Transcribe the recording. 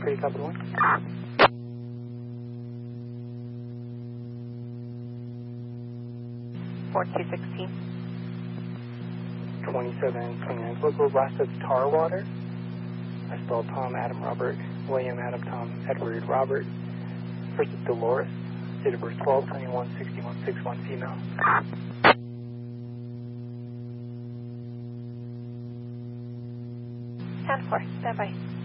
Pretty copy 1. 4216. 2729. Local last of Tarwater. I spelled Tom, Adam, Robert, William, Adam, Tom, Edward, Robert. First is Dolores. Date of birth 12/21/6161, female. 10-4, stand by.